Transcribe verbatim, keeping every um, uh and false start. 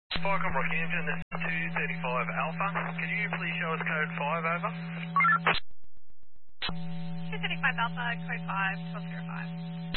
Firecom Rock Engine, this is two thirty-five Alpha. Could you please show us code five over? two thirty-five Alpha, code five, twelve zero five.